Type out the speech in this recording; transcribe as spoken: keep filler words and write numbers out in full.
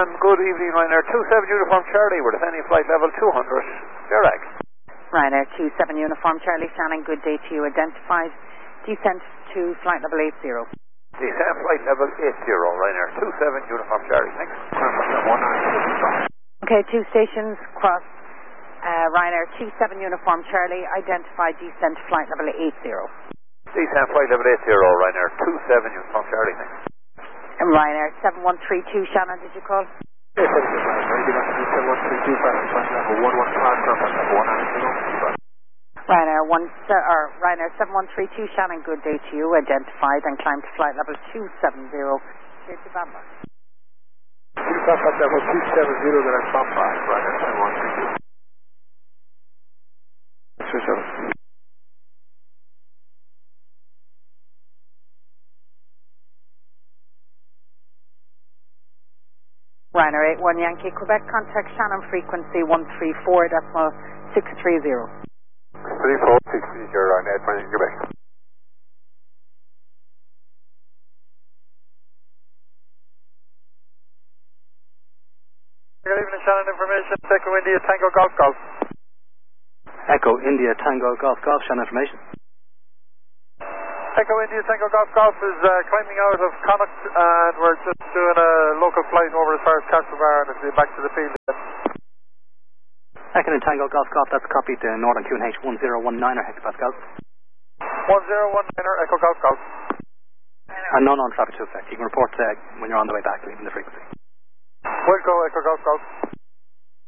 Shannon, good evening, Ryanair two seven Uniform Charlie, we're descending flight level two hundred, direct. Ryanair two seven Uniform Charlie, Shannon, good day to you, identified, descent to flight level eight zero. Descent flight level eight zero, Ryanair two seven Uniform Charlie, thanks. Okay, two stations, cross, uh, Ryanair two seven Uniform Charlie, identified, descent flight level eight zero. Descent flight level eight zero, Ryanair two seven Uniform Charlie, thanks. And Ryanair seven one three two, Shannon, did you call? Yes, seven one three two, level one one five, level one nine zero. Ryanair one, or Ryanair seven one three two, Shannon, good day to you, identified and climbed to flight level two seven zero. Here's the Bamba. Two flight level two seven zero, then I'm Bamba, Ryanair seven one three two. Switch over. Ryanair eight one Yankee, Quebec, contact Shannon frequency one three four decimal six three zero. three four six three zero, Ryanair eight one Yankee, Quebec. Good evening, Shannon, information, Echo India Tango Golf Golf. Echo India Tango Golf Golf, Shannon information. Echo India Tango Golf Golf is uh, climbing out of Connacht and we're just doing a local flight over as far as Castlebar and it'll be back to the field. Echo Tango Golf Golf, that's copied to Northern Q N H one zero one nine hectopascal. one zero one nine Echo Golf Golf. And none on traffic to effect. You can report uh, when you're on the way back, leaving the frequency. We'll go Echo Golf Golf.